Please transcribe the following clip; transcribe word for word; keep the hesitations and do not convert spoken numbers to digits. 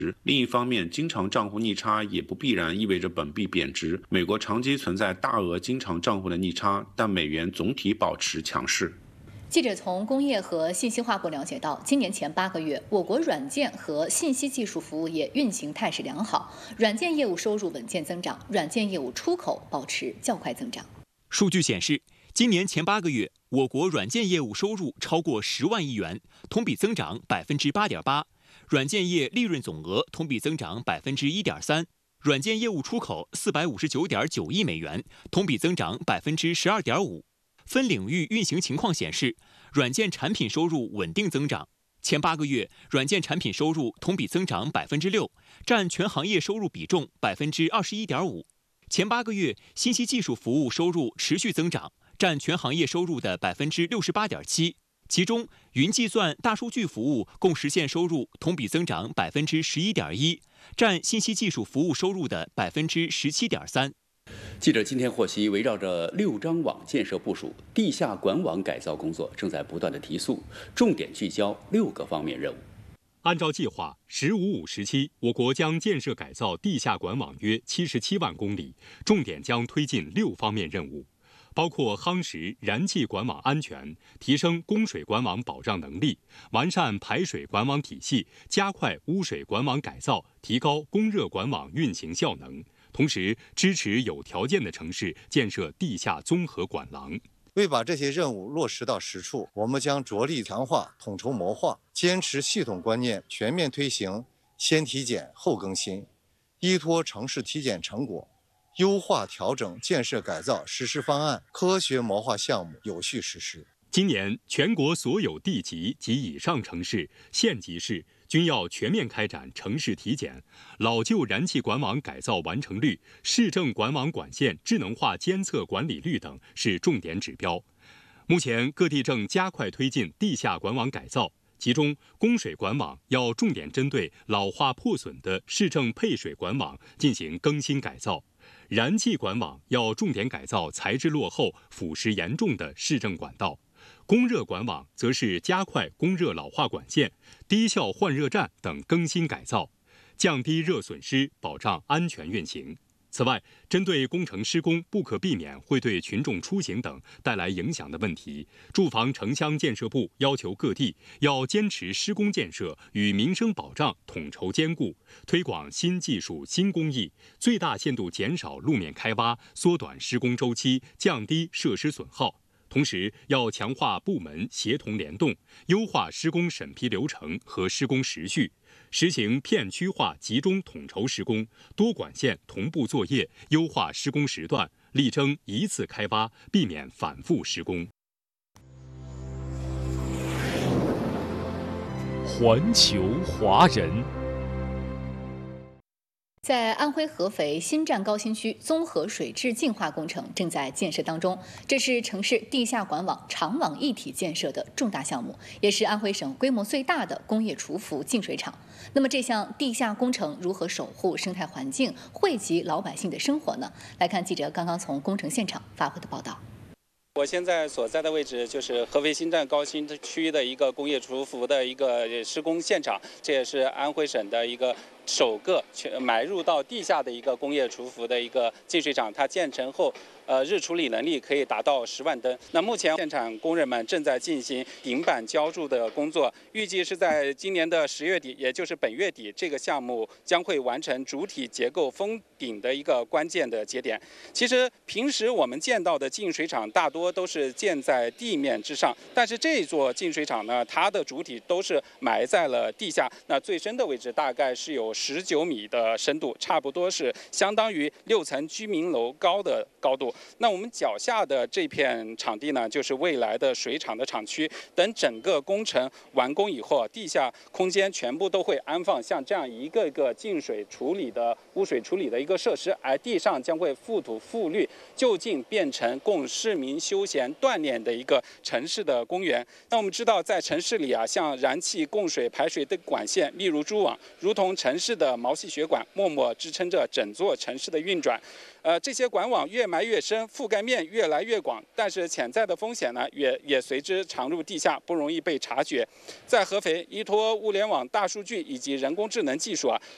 另一方面，经常账户逆差也不必然意味着本币贬值。美国长期存在大额经常账户的逆差，但美元总体保持强势。 记者从工业和信息化部了解到，今年前八个月，我国软件和信息技术服务业运行态势良好，软件业务收入稳健增长，软件业务出口保持较快增长。 数据显示，今年前八个月，我国软件业务收入超过十万亿元，同比增长百分之八点八。软件业利润总额同比增长百分之一点三，软件业务出口四百五十九点九亿美元，同比增长百分之十二点五。分领域运行情况显示，软件产品收入稳定增长。前八个月，软件产品收入同比增长百分之六，占全行业收入比重百分之二十一点五。前八个月，信息技术服务收入持续增长，占全行业收入的百分之六十八点七。其中，云计算、大数据服务共实现收入同比增长百分之十一点一，占信息技术服务收入的百分之十七点三。 记者今天获悉，围绕着六张网建设部署，地下管网改造工作正在不断的提速，重点聚焦六个方面任务。 按照计划，“十五五”时期，我国将建设改造地下管网约七十七万公里，重点将推进六方面任务。包括夯实燃气管网安全，提升供水管网保障能力，完善排水管网体系，加快污水管网改造，提高供热管网运行效能。同时，支持有条件的城市建设地下综合管廊。 为把这些任务落实到实处，我们将着力强化统筹谋划，坚持系统观念，全面推行先体检后更新，依托城市体检成果，优化调整建设改造实施方案，科学谋划项目，有序实施。 今年，全国所有地级及以上城市、县级市均要全面开展城市体检，老旧燃气管网改造完成率、市政管网管线智能化监测管理率等是重点指标。目前，各地正加快推进地下管网改造。其中，供水管网要重点针对老化破损的市政配水管网进行更新改造；燃气管网要重点改造材质落后、腐蚀严重的市政管道；供热管网则是加快供热老化管线、低效换热站等更新改造，降低热损失，保障安全运行。此外，针对工程施工不可避免会对群众出行等带来影响的问题，住房城乡建设部要求各地要坚持施工建设与民生保障统筹兼顾，推广新技术新工艺，最大限度减少路面开挖，缩短施工周期，降低设施损耗。同时，要强化部门协同联动，优化施工审批流程和施工时序，实行片区化集中统筹施工，多管线同步作业，优化施工时段，力争一次开挖，避免反复施工。 环球华人。 在安徽合肥新站高新区，综合水质净化工程正在建设当中。这是城市地下管网长网一体建设的重大项目，也是安徽省规模最大的工业厨服净水厂。那么，这项地下工程如何守护生态环境，惠及老百姓的生活呢？来看记者刚刚从工程现场发回的报道。 我现在所在的位置就是合肥新站高新区的一个工业厨服的一个施工现场，这也是安徽省的一个首个全埋入到地下的一个工业厨服的一个净水厂。它建成后，呃，日处理能力可以达到十万吨。那目前现场工人们正在进行顶板浇筑的工作，预计是在今年的十月底，也就是本月底，这个项目将会完成主体结构封顶的一个关键的节点。其实平时我们见到的净水厂大多都是建在地面之上，但是这座净水厂呢，它的主体都是埋在了地下。那最深的位置大概是有十九米的深度，差不多是相当于六层居民楼高的高度。那我们脚下的这片场地呢，就是未来的水厂的厂区。等整个工程完工以后，地下空间全部都会安放像这样一个一个净水处理的污水处理的一个设施，而地上将会覆土覆绿，就近变成供市民休闲锻炼的一个城市的公园。那我们知道，在城市里啊，像燃气、供水、排水的管线，例如蛛网，如同城市的毛细血管，默默支撑着整座城市的运转。呃，这些管网越埋越深，覆盖面越来越广，但是潜在的风险呢，也也随之藏入地下，不容易被察觉。在合肥，依托物联网、大数据以及人工智能技术啊，